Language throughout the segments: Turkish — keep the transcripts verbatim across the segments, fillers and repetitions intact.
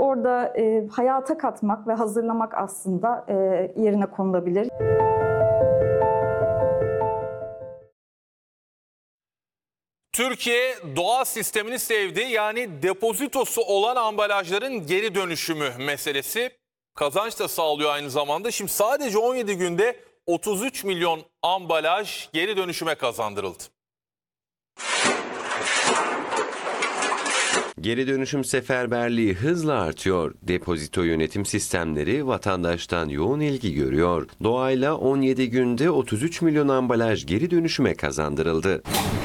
orada e, hayata katmak ve hazırlamak aslında e, yerine konulabilir. Türkiye doğa sistemini sevdi. Yani depozitosu olan ambalajların geri dönüşümü meselesi kazanç da sağlıyor aynı zamanda. Şimdi sadece on yedi günde otuz üç milyon ambalaj geri dönüşüme kazandırıldı. Geri dönüşüm seferberliği hızla artıyor. Depozito yönetim sistemleri vatandaştan yoğun ilgi görüyor. Doğayla on yedi günde otuz üç milyon ambalaj geri dönüşüme kazandırıldı.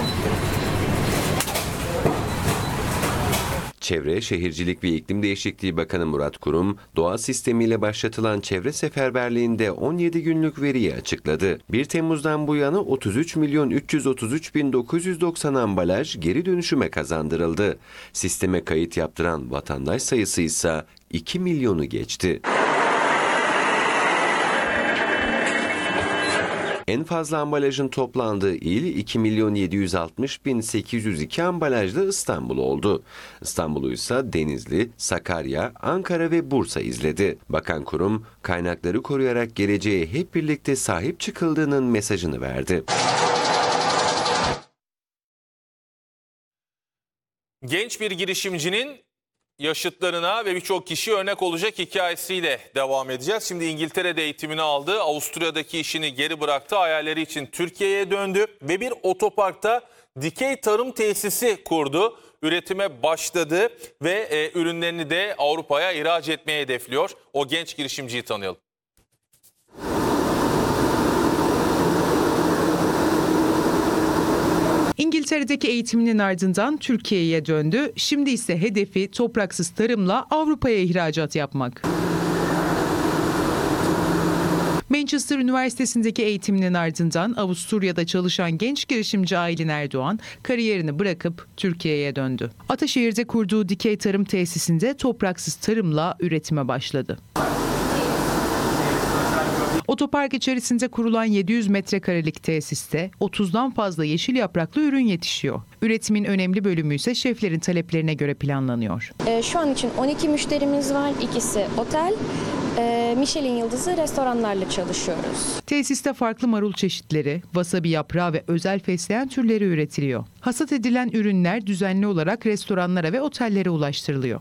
Çevre, Şehircilik ve İklim Değişikliği Bakanı Murat Kurum, doğa sistemiyle başlatılan çevre seferberliğinde on yedi günlük veriyi açıkladı. bir Temmuz'dan bu yana otuz üç milyon üç yüz otuz üç bin dokuz yüz doksan ambalaj geri dönüşüme kazandırıldı. Sisteme kayıt yaptıran vatandaş sayısı ise iki milyonu geçti. En fazla ambalajın toplandığı il iki milyon yedi yüz altmış bin sekiz yüz iki ambalajlı İstanbul oldu. İstanbul'u ise Denizli, Sakarya, Ankara ve Bursa izledi. Bakan Kurum, kaynakları koruyarak geleceğe hep birlikte sahip çıkıldığının mesajını verdi. Genç bir girişimcinin yaşıtlarına ve birçok kişiye örnek olacak hikayesiyle devam edeceğiz. Şimdi İngiltere'de eğitimini aldı, Avusturya'daki işini geri bıraktı, hayalleri için Türkiye'ye döndü ve bir otoparkta dikey tarım tesisi kurdu. Üretime başladı ve e, ürünlerini de Avrupa'ya ihraç etmeye hedefliyor. O genç girişimciyi tanıyalım. İngiltere'deki eğitiminin ardından Türkiye'ye döndü. Şimdi ise hedefi topraksız tarımla Avrupa'ya ihracat yapmak. Manchester Üniversitesi'ndeki eğitiminin ardından Avusturya'da çalışan genç girişimci Aylin Erdoğan kariyerini bırakıp Türkiye'ye döndü. Ataşehir'de kurduğu dikey tarım tesisinde topraksız tarımla üretime başladı. Otopark içerisinde kurulan yedi yüz metrekarelik tesiste otuzdan fazla yeşil yapraklı ürün yetişiyor. Üretimin önemli bölümü ise şeflerin taleplerine göre planlanıyor. E, şu an için on iki müşterimiz var. İkisi otel, e, Michelin yıldızı restoranlarla çalışıyoruz. Tesiste farklı marul çeşitleri, wasabi yaprağı ve özel fesleğen türleri üretiliyor. Hasat edilen ürünler düzenli olarak restoranlara ve otellere ulaştırılıyor.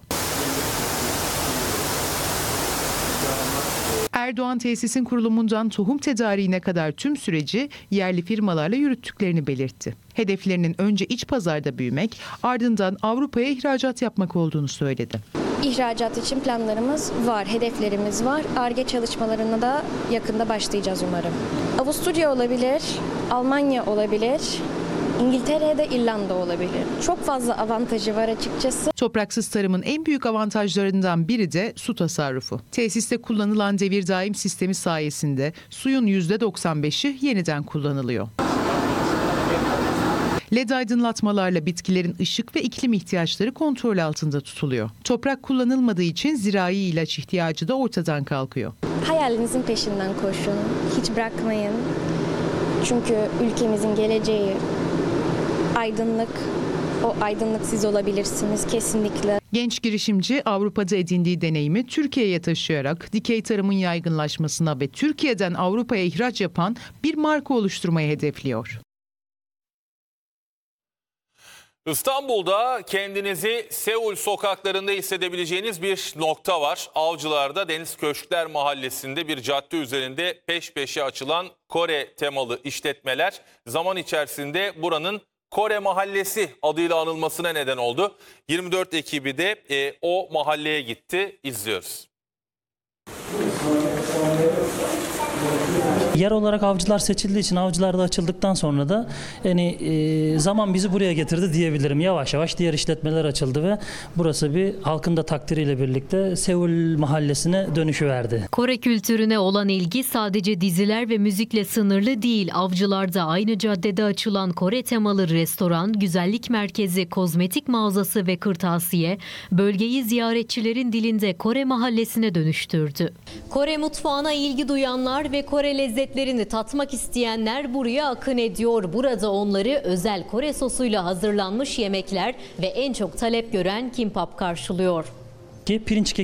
Erdoğan tesisin kurulumundan tohum tedariğine kadar tüm süreci yerli firmalarla yürüttüklerini belirtti. Hedeflerinin önce iç pazarda büyümek, ardından Avrupa'ya ihracat yapmak olduğunu söyledi. İhracat için planlarımız var, hedeflerimiz var. Ar-Ge çalışmalarına da yakında başlayacağız umarım. Avusturya olabilir, Almanya olabilir, İngiltere'de İrlanda olabilir. Çok fazla avantajı var açıkçası. Topraksız tarımın en büyük avantajlarından biri de su tasarrufu. Tesiste kullanılan devir daim sistemi sayesinde suyun yüzde doksan beşi yeniden kullanılıyor. L E D aydınlatmalarla bitkilerin ışık ve iklim ihtiyaçları kontrol altında tutuluyor. Toprak kullanılmadığı için zirai ilaç ihtiyacı da ortadan kalkıyor. Hayalinizin peşinden koşun, hiç bırakmayın. Çünkü ülkemizin geleceği aydınlık, o aydınlık siz olabilirsiniz kesinlikle. Genç girişimci Avrupa'da edindiği deneyimi Türkiye'ye taşıyarak dikey tarımın yaygınlaşmasına ve Türkiye'den Avrupa'ya ihraç yapan bir marka oluşturmayı hedefliyor. İstanbul'da kendinizi Seul sokaklarında hissedebileceğiniz bir nokta var. Avcılar'da Deniz Köşkler Mahallesi'nde bir cadde üzerinde peş peşe açılan Kore temalı işletmeler zaman içerisinde buranın Kore Mahallesi adıyla anılmasına neden oldu. yirmi dört ekibi de e, o mahalleye gitti. İzliyoruz. Yer olarak Avcılar seçildiği için Avcılar'da açıldıktan sonra da yani e, zaman bizi buraya getirdi diyebilirim. Yavaş yavaş diğer işletmeler açıldı ve burası bir halkın da takdiriyle birlikte Seul mahallesine dönüşüverdi. Kore kültürüne olan ilgi sadece diziler ve müzikle sınırlı değil. Avcılar'da aynı caddede açılan Kore temalı restoran, güzellik merkezi, kozmetik mağazası ve kırtasiye bölgeyi ziyaretçilerin dilinde Kore mahallesine dönüştürdü. Kore mutfağına ilgi duyanlar ve Kore lezzetlerini tatmak isteyenler buraya akın ediyor. Burada onları özel Kore sosuyla hazırlanmış yemekler ve en çok talep gören kimbap karşılıyor. Ki pirinç